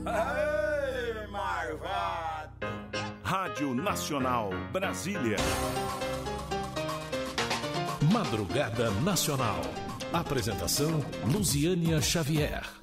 Ei, marvado! Rádio Nacional, Brasília. Madrugada Nacional. Apresentação: Luziânia Xavier.